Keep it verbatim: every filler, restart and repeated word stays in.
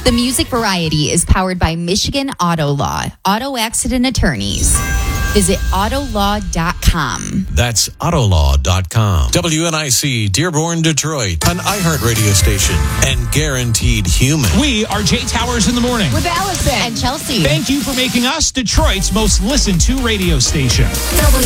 The Music Variety is powered by Michigan Auto Law, auto accident attorneys. Visit auto law dot com. That's auto law dot com. W N I C, Dearborn, Detroit, an iHeart radio station and guaranteed human. We are Jay Towers in the morning. With Allison and Chelsea. Thank you for making us Detroit's most listened to radio station.